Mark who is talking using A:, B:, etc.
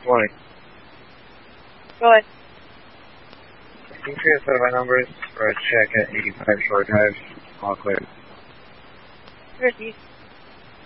A: Morning.
B: Go ahead.
A: Can you see a set of my numbers for a check at 85 Shore Drive? All clear.
B: Here's these.